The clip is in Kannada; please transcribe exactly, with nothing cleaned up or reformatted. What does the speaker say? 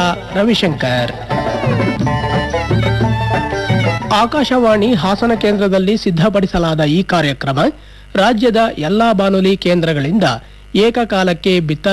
ರವಿಶಂಕರ್. ಆಕಾಶವಾಣಿ ಹಾಸನ ಕೇಂದ್ರದಲ್ಲಿ ಸಿದ್ಧಪಡಿಸಲಾದ ಈ ಕಾರ್ಯಕ್ರಮ ರಾಜ್ಯದ ಎಲ್ಲಾ ಬಾನುಲಿ ಕೇಂದ್ರಗಳಿಂದ ಏಕಕಾಲಕ್ಕೆ ಬಿತ್ತರ